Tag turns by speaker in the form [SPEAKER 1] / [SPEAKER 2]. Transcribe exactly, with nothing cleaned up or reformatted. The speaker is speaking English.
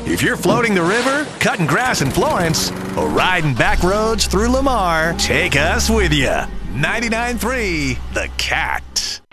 [SPEAKER 1] If you're floating the river, cutting grass in Florence, or riding back roads through Lamar, take us with you. ninety-nine point three The Cat.